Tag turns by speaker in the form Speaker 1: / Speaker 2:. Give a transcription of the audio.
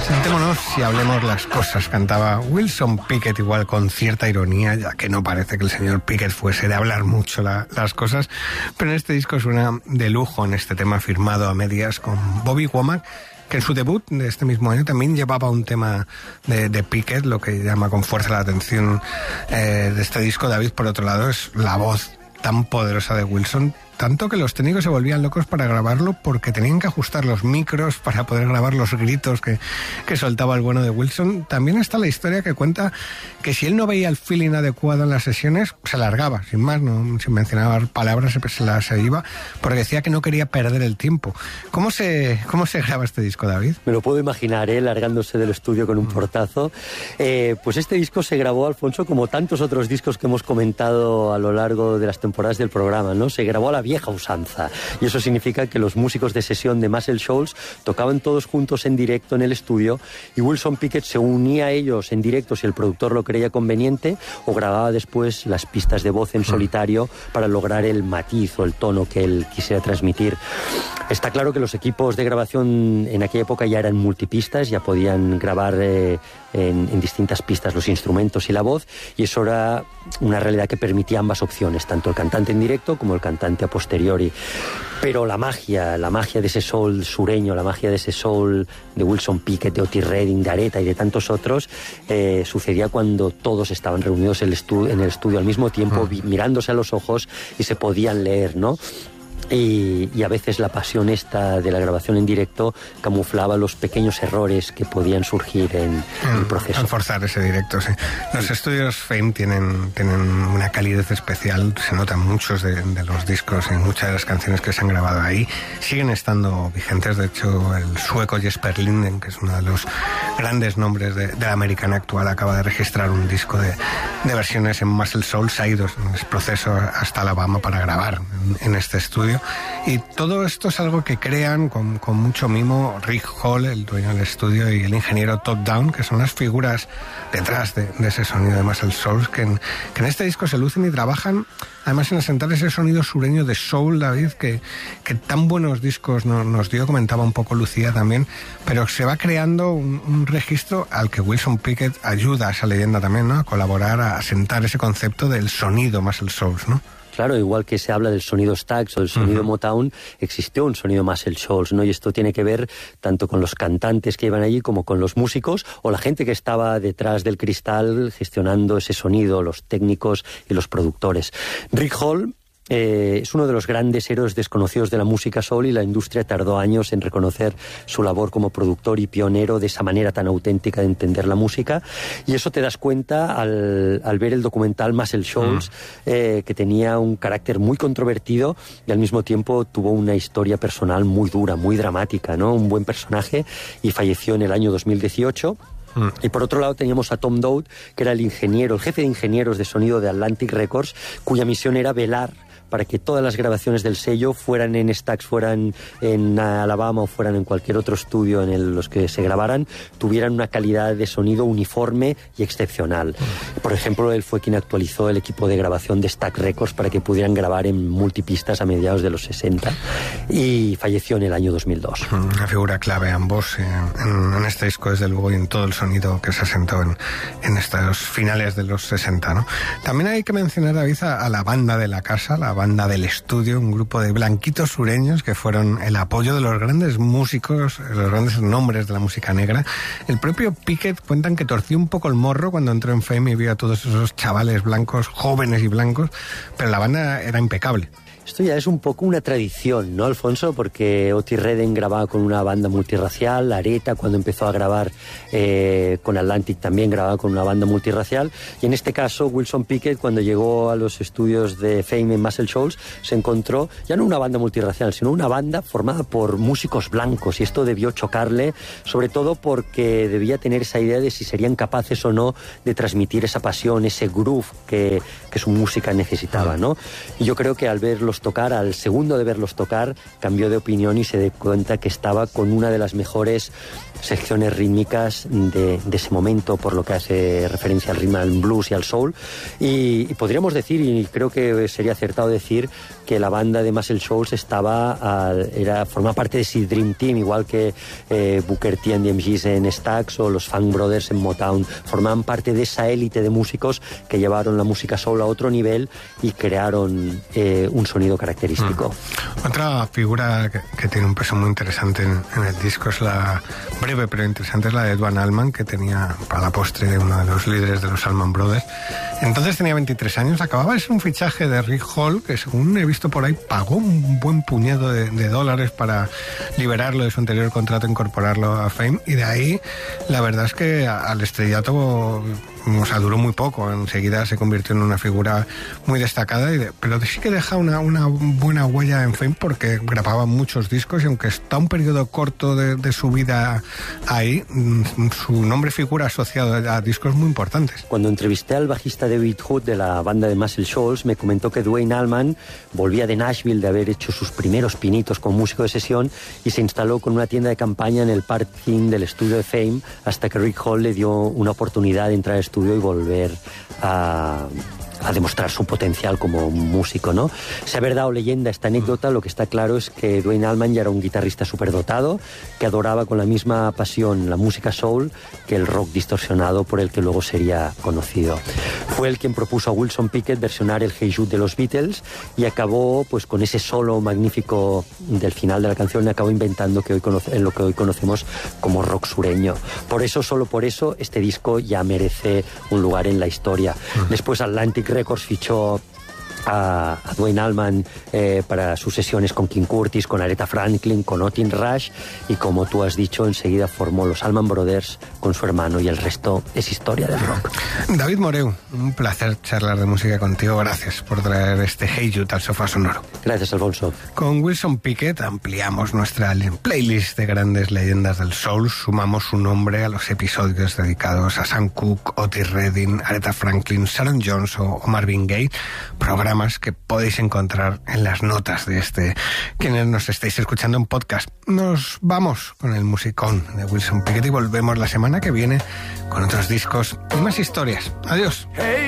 Speaker 1: Sentémonos y hablemos las cosas, cantaba Wilson Pickett, igual con cierta ironía, ya que no parece que el señor Pickett fuese de hablar mucho las cosas, pero en este disco suena de lujo en este tema firmado a medias con Bobby Womack, que en su debut de este mismo año también llevaba un tema de Pickett. Lo que llama con fuerza la atención de este disco, David, por otro lado, es la voz tan poderosa de Wilson, tanto que los técnicos se volvían locos para grabarlo porque tenían que ajustar los micros para poder grabar los gritos que soltaba el bueno de Wilson. También está la historia que cuenta que si él no veía el feeling adecuado en las sesiones, se largaba, sin más, sin mencionar palabras, se iba, porque decía que no quería perder el tiempo. ¿Cómo se graba este disco, David?
Speaker 2: Me lo puedo imaginar, largándose del estudio con un portazo. Pues este disco se grabó, Alfonso, como tantos otros discos que hemos comentado a lo largo de las temporadas del programa, ¿no? Se grabó a la vieja usanza, y eso significa que los músicos de sesión de Muscle Shoals tocaban todos juntos en directo en el estudio, y Wilson Pickett se unía a ellos en directo si el productor lo creía conveniente, o grababa después las pistas de voz en solitario para lograr el matiz o el tono que él quisiera transmitir. Está claro que los equipos de grabación en aquella época ya eran multipistas, ya podían grabar en distintas pistas los instrumentos y la voz, y eso era una realidad que permitía ambas opciones, tanto el cantante en directo como el cantante a posteriori. Pero la magia de ese soul sureño, la magia de ese soul de Wilson Pickett, de Otis Redding, de Aretha y de tantos otros, sucedía cuando todos estaban reunidos en el estudio al mismo tiempo, mirándose a los ojos, y se podían leer, ¿no? Y a veces la pasión esta de la grabación en directo camuflaba los pequeños errores que podían surgir en el proceso.
Speaker 1: Al forzar ese directo, sí. Los estudios Fame tienen una calidez especial, se notan muchos de los discos y muchas de las canciones que se han grabado ahí siguen estando vigentes. De hecho, el sueco Jesper Linden, que es uno de los grandes nombres de la americana actual, acaba de registrar un disco de versiones en Muscle Shoals. Se ha ido en ese proceso hasta Alabama para grabar en este estudio. Y todo esto es algo que crean con mucho mimo Rick Hall, el dueño del estudio, y el ingeniero Top Down, que son las figuras detrás de ese sonido de Muscle Shoals, que en este disco se lucen y trabajan además en asentar ese sonido sureño de soul, David, que tan buenos discos nos dio, comentaba un poco Lucía también, pero se va creando un registro al que Wilson Pickett ayuda a esa leyenda también, ¿no? A colaborar, a asentar ese concepto del sonido Muscle Shoals, ¿no?
Speaker 2: Claro, igual que se habla del sonido Stax o del sonido Motown, existió un sonido Muscle Shoals, ¿no? Y esto tiene que ver tanto con los cantantes que iban allí como con los músicos o la gente que estaba detrás del cristal gestionando ese sonido, los técnicos y los productores. Rick Hall es uno de los grandes héroes desconocidos de la música soul, y la industria tardó años en reconocer su labor como productor y pionero de esa manera tan auténtica de entender la música, y eso te das cuenta al ver el documental Muscle Shoals, que tenía un carácter muy controvertido y al mismo tiempo tuvo una historia personal muy dura, muy dramática, ¿no? Un buen personaje, y falleció en el año 2018. Y por otro lado teníamos a Tom Dowd, que era el jefe de ingenieros de sonido de Atlantic Records, cuya misión era velar para que todas las grabaciones del sello, fueran en Stax, fueran en Alabama o fueran en cualquier otro estudio en los que se grabaran, tuvieran una calidad de sonido uniforme y excepcional. Por ejemplo, él fue quien actualizó el equipo de grabación de Stax Records para que pudieran grabar en multipistas a mediados de los 60, y falleció en el año 2002.
Speaker 1: Una figura clave ambos en este disco, desde luego, y en todo el sonido que se asentó en estos finales de los 60, ¿no? También hay que mencionar, David, a la banda de la casa, la banda del estudio, un grupo de blanquitos sureños que fueron el apoyo de los grandes músicos, los grandes nombres de la música negra. El propio Pickett cuentan que torció un poco el morro cuando entró en Fame y vio a todos esos chavales blancos, jóvenes y blancos, pero la banda era impecable.
Speaker 2: Esto ya es un poco una tradición, ¿no, Alfonso? Porque Otis Redding grababa con una banda multirracial, Aretha cuando empezó a grabar con Atlantic también grababa con una banda multirracial, y en este caso Wilson Pickett, cuando llegó a los estudios de Fame en Muscle Shoals, se encontró ya no una banda multirracial, sino una banda formada por músicos blancos, y esto debió chocarle, sobre todo porque debía tener esa idea de si serían capaces o no de transmitir esa pasión, ese groove que su música necesitaba, ¿no? Y yo creo que al ver los verlos tocar, al segundo de verlos tocar, cambió de opinión y se dio cuenta que estaba con una de las mejores secciones rítmicas de ese momento, por lo que hace referencia al rhythm and blues y al soul. Y podríamos decir, y creo que sería acertado decir, que la banda de Muscle Shoals formaba parte de ese Dream Team, igual que Booker T and the MGs en Stax o los Funk Brothers en Motown. Formaban parte de esa élite de músicos que llevaron la música soul a otro nivel y crearon un sonido característico.
Speaker 1: Otra figura que tiene un peso muy interesante en el disco es la breve pero interesante, es la de Duane Allman, que tenía para la postre uno de los líderes de los Allman Brothers. Entonces tenía 23 años, acababa de ser un fichaje de Rick Hall, que según he visto por ahí pagó un buen puñado de dólares para liberarlo de su anterior contrato e incorporarlo a Fame, y de ahí la verdad es que al estrellato duró muy poco. Enseguida se convirtió en una figura muy destacada, pero sí que deja una buena huella en Fame, porque grababa muchos discos y aunque está un periodo corto de su vida ahí, su nombre figura asociado a discos muy importantes.
Speaker 2: Cuando entrevisté al bajista David Hood de la banda de Muscle Shoals, me comentó que Duane Allman volvía de Nashville de haber hecho sus primeros pinitos como músico de sesión y se instaló con una tienda de campaña en el parking del estudio de Fame hasta que Rick Hall le dio una oportunidad de entrar al estudio y volver a demostrar su potencial como músico, ¿no? Sea verdad o leyenda esta anécdota, lo que está claro es que Duane Allman ya era un guitarrista superdotado, que adoraba con la misma pasión la música soul que el rock distorsionado por el que luego sería conocido. Fue él quien propuso a Wilson Pickett versionar el Hey Jude de los Beatles y acabó pues con ese solo magnífico del final de la canción, acabó inventando lo que hoy conocemos como rock sureño. Por eso, solo por eso, este disco ya merece un lugar en la historia. Después Atlantic Records fichó a Duane Allman para sus sesiones con King Curtis, con Aretha Franklin, con Otis Rush, y como tú has dicho, enseguida formó los Allman Brothers con su hermano, y el resto es historia del rock.
Speaker 1: David Moreu, un placer charlar de música contigo. Gracias por traer este Hey Jude al sofá sonoro.
Speaker 2: Gracias, Alfonso.
Speaker 1: Con Wilson Pickett ampliamos nuestra playlist de grandes leyendas del soul. Sumamos su nombre a los episodios dedicados a Sam Cooke, Otis Redding, Aretha Franklin, Sharon Jones o Marvin Gaye, programas que podéis encontrar en las notas de quienes nos estáis escuchando en podcast. Nos vamos con el musicón de Wilson Pickett y volvemos la semana que viene con otros discos y más historias. Adiós.